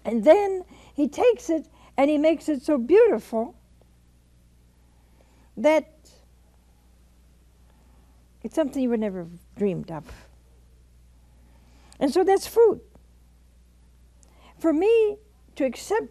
And then he takes it and he makes it so beautiful that it's something you would never have dreamed of. And so that's fruit. For me to accept